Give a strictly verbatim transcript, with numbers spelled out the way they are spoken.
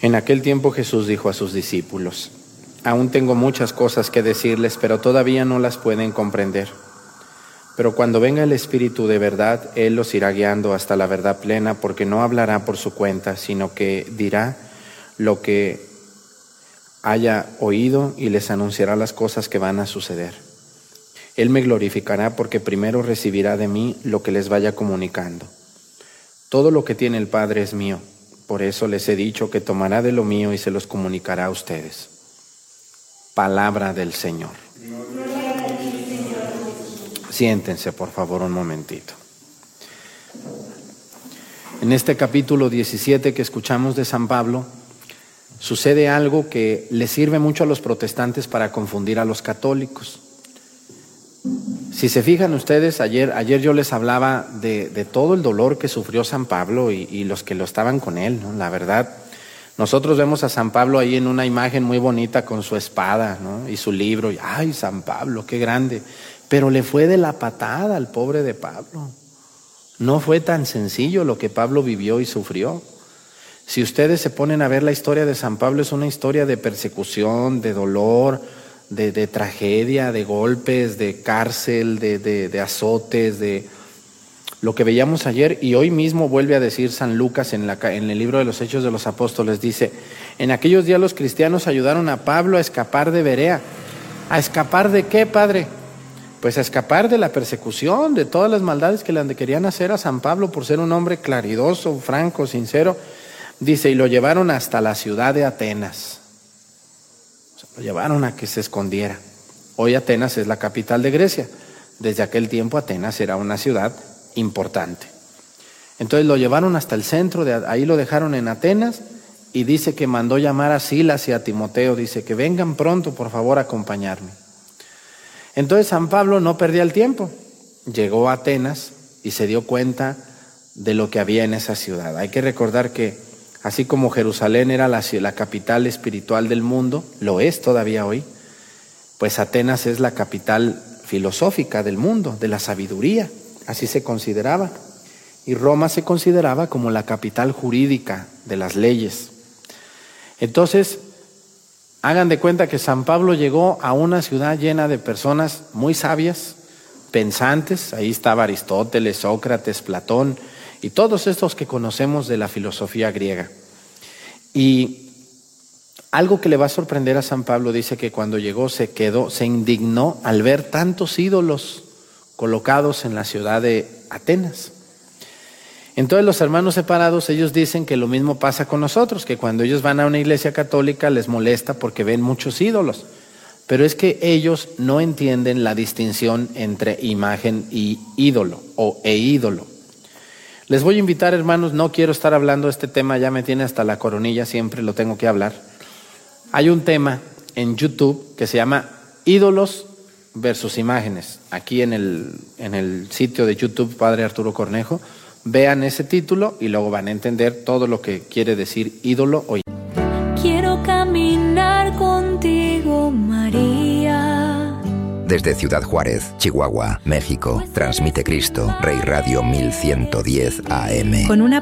En aquel tiempo Jesús dijo a sus discípulos: aún tengo muchas cosas que decirles, pero todavía no las pueden comprender. Pero cuando venga el Espíritu de verdad, Él los irá guiando hasta la verdad plena, porque no hablará por su cuenta, sino que dirá lo que haya oído y les anunciará las cosas que van a suceder. Él me glorificará, porque primero recibirá de mí lo que les vaya comunicando. Todo lo que tiene el Padre es mío. Por eso les he dicho que tomará de lo mío y se los comunicará a ustedes. Palabra del Señor. Siéntense, por favor, un momentito. En este capítulo diecisiete que escuchamos de San Pablo, sucede algo que le sirve mucho a los protestantes para confundir a los católicos. Si se fijan ustedes, ayer, ayer yo les hablaba de, de todo el dolor que sufrió San Pablo y, y los que lo estaban con él, ¿no? La verdad, nosotros vemos a San Pablo ahí en una imagen muy bonita con su espada, ¿no? Y su libro, y ¡ay, San Pablo, qué grande! Pero le fue de la patada al pobre de Pablo. No fue tan sencillo lo que Pablo vivió y sufrió. Si ustedes se ponen a ver la historia de San Pablo, es una historia de persecución, de dolor, De, de tragedia, de golpes, de cárcel, de, de, de azotes, de lo que veíamos ayer. Y hoy mismo vuelve a decir San Lucas en, la, en el libro de los Hechos de los Apóstoles, dice: en aquellos días los cristianos ayudaron a Pablo a escapar de Berea. ¿A escapar de qué, padre? Pues a escapar de la persecución, de todas las maldades que le querían hacer a San Pablo por ser un hombre claridoso, franco, sincero. Dice, y lo llevaron hasta la ciudad de Atenas. Lo llevaron a que se escondiera. Hoy Atenas es la capital de Grecia. Desde aquel tiempo Atenas era una ciudad importante. Entonces lo llevaron hasta el centro, de ahí lo dejaron en Atenas, y dice que mandó llamar a Silas y a Timoteo. Dice que vengan pronto, por favor, a acompañarme. Entonces San Pablo no perdía el tiempo. Llegó a Atenas y se dio cuenta de lo que había en esa ciudad. Hay que recordar que así como Jerusalén era la, la capital espiritual del mundo, lo es todavía hoy, pues Atenas es la capital filosófica del mundo, de la sabiduría, así se consideraba. Y Roma se consideraba como la capital jurídica de las leyes. Entonces, hagan de cuenta que San Pablo llegó a una ciudad llena de personas muy sabias, pensantes. Ahí estaba Aristóteles, Sócrates, Platón, y todos estos que conocemos de la filosofía griega. Y algo que le va a sorprender a San Pablo, dice que cuando llegó se quedó, se indignó al ver tantos ídolos colocados en la ciudad de Atenas. Entonces los hermanos separados, ellos dicen que lo mismo pasa con nosotros, que cuando ellos van a una iglesia católica les molesta porque ven muchos ídolos. Pero es que ellos no entienden la distinción entre imagen y ídolo o e ídolo. Les voy a invitar, hermanos, no quiero estar hablando de este tema, ya me tiene hasta la coronilla, siempre lo tengo que hablar. Hay un tema en YouTube que se llama Ídolos versus Imágenes. Aquí en el, en el sitio de YouTube, Padre Arturo Cornejo, vean ese título y luego van a entender todo lo que quiere decir ídolo o imagen. Quiero caminar contigo, María. Desde Ciudad Juárez, Chihuahua, México, transmite Cristo, Rey Radio mil ciento diez A M. Con una